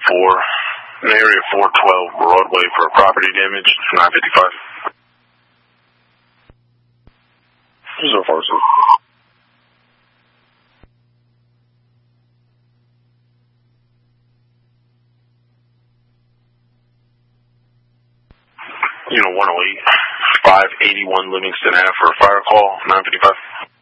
in area 412 Broadway for property damage, 955. So far, so. You know, 108, 581 Livingston Ave for a fire call, 955.